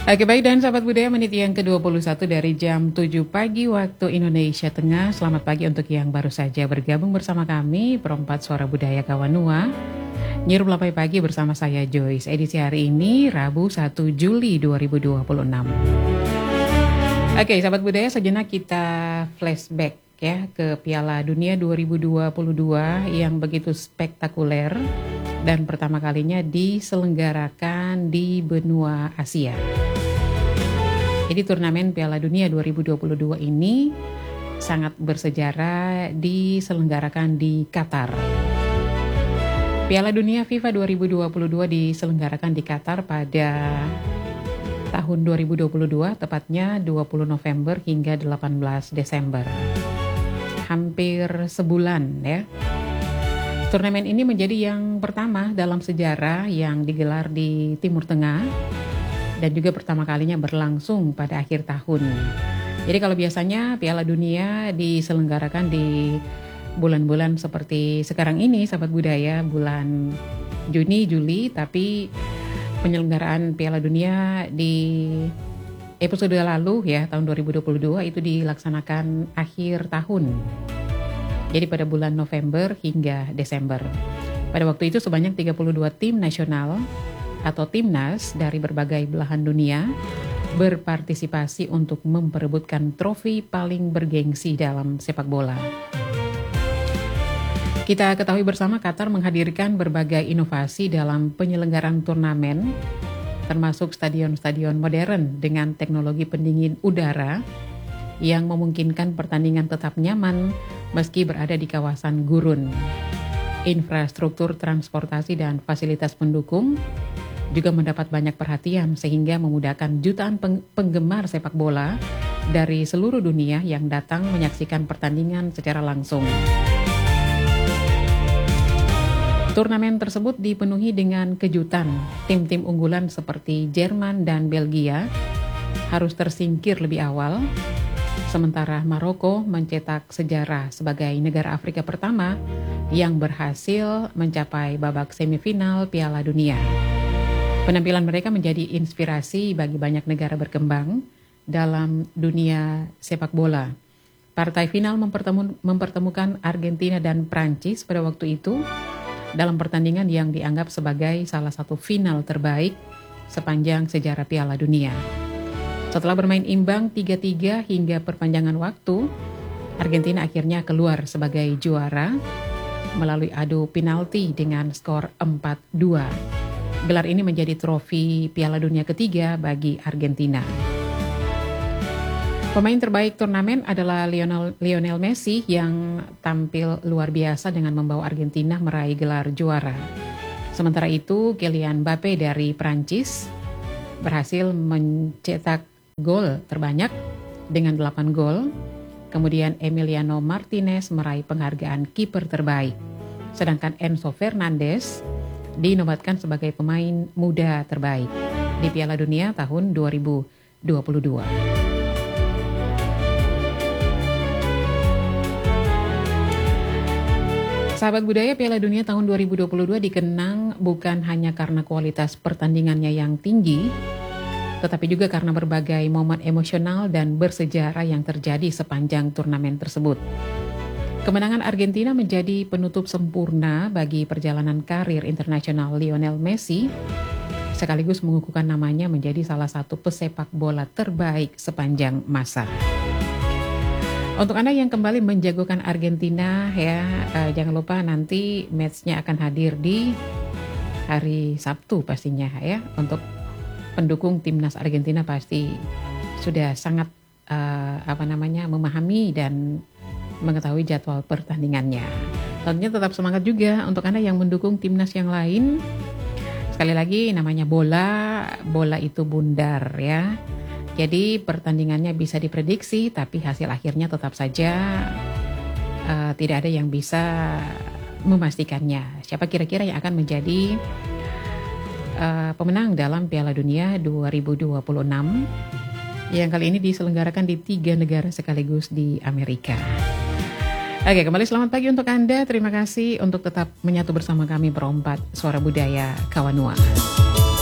Oke, baik, dan sahabat budaya, menit yang ke-21 dari jam 7 pagi waktu Indonesia Tengah. Selamat pagi untuk yang baru saja bergabung bersama kami, Perempat Suara Budaya Kawanua. Nyirup Lapai Pagi bersama saya Joyce. Edisi hari ini Rabu 1 Juli 2026. Oke, sahabat budaya, sejenak kita flashback ya ke Piala Dunia 2022 yang begitu spektakuler dan pertama kalinya diselenggarakan di benua Asia. Jadi turnamen Piala Dunia 2022 ini sangat bersejarah, diselenggarakan di Qatar. Piala Dunia FIFA 2022 diselenggarakan di Qatar pada tahun 2022, tepatnya 20 November hingga 18 Desember. Hampir sebulan ya. Turnamen ini menjadi yang pertama dalam sejarah yang digelar di Timur Tengah dan juga pertama kalinya berlangsung pada akhir tahun. Jadi kalau biasanya Piala Dunia diselenggarakan di bulan-bulan seperti sekarang ini, sahabat budaya, bulan Juni, Juli, tapi penyelenggaraan Piala Dunia di episode lalu ya, tahun 2022 itu dilaksanakan akhir tahun. Jadi pada bulan November hingga Desember. Pada waktu itu sebanyak 32 tim nasional atau timnas dari berbagai belahan dunia berpartisipasi untuk memperebutkan trofi paling bergengsi dalam sepak bola. Kita ketahui bersama Qatar menghadirkan berbagai inovasi dalam penyelenggaraan turnamen, termasuk stadion-stadion modern dengan teknologi pendingin udara yang memungkinkan pertandingan tetap nyaman meski berada di kawasan gurun. Infrastruktur transportasi dan fasilitas pendukung juga mendapat banyak perhatian sehingga memudahkan jutaan penggemar sepak bola dari seluruh dunia yang datang menyaksikan pertandingan secara langsung. Turnamen tersebut dipenuhi dengan kejutan. Tim-tim unggulan seperti Jerman dan Belgia harus tersingkir lebih awal, sementara Maroko mencetak sejarah sebagai negara Afrika pertama yang berhasil mencapai babak semifinal Piala Dunia. Penampilan mereka menjadi inspirasi bagi banyak negara berkembang dalam dunia sepak bola. Partai final mempertemukan Argentina dan Prancis pada waktu itu dalam pertandingan yang dianggap sebagai salah satu final terbaik sepanjang sejarah Piala Dunia. Setelah bermain imbang 3-3 hingga perpanjangan waktu, Argentina akhirnya keluar sebagai juara melalui adu penalti dengan skor 4-2. Gelar ini menjadi trofi Piala Dunia ketiga bagi Argentina. Pemain terbaik turnamen adalah Lionel Messi yang tampil luar biasa dengan membawa Argentina meraih gelar juara. Sementara itu, Kylian Mbappe dari Prancis berhasil mencetak gol terbanyak dengan 8 gol. Kemudian Emiliano Martinez meraih penghargaan kiper terbaik. Sedangkan Enzo Fernandez dinobatkan sebagai pemain muda terbaik di Piala Dunia tahun 2022. Sahabat budaya, Piala Dunia tahun 2022 dikenang bukan hanya karena kualitas pertandingannya yang tinggi, tetapi juga karena berbagai momen emosional dan bersejarah yang terjadi sepanjang turnamen tersebut. Kemenangan Argentina menjadi penutup sempurna bagi perjalanan karir internasional Lionel Messi, sekaligus mengukuhkan namanya menjadi salah satu pesepak bola terbaik sepanjang masa. Untuk Anda yang kembali menjagokan Argentina ya, jangan lupa nanti matchnya akan hadir di hari Sabtu pastinya ya. Untuk pendukung timnas Argentina pasti sudah sangat memahami dan mengetahui jadwal pertandingannya. Tentunya tetap semangat juga untuk Anda yang mendukung timnas yang lain. Sekali lagi namanya bola itu bundar ya. Jadi pertandingannya bisa diprediksi, tapi hasil akhirnya tetap saja tidak ada yang bisa memastikannya. Siapa kira-kira yang akan menjadi pemenang dalam Piala Dunia 2026 yang kali ini diselenggarakan di 3 negara sekaligus di Amerika. Oke, kembali selamat pagi untuk Anda. Terima kasih untuk tetap menyatu bersama kami Perempat Suara Budaya Kawanua.